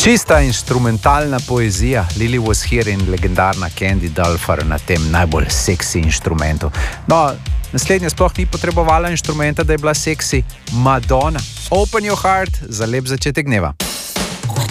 Čista instrumentalna poezija, Lily Was Here in legendarna Candy Dulfer na tem najbolj seksi inštrumentu. No, naslednja sploh ni potrebovala inštrumenta, da je bila seksi. Madonna. Open your heart za lep začetek dneva.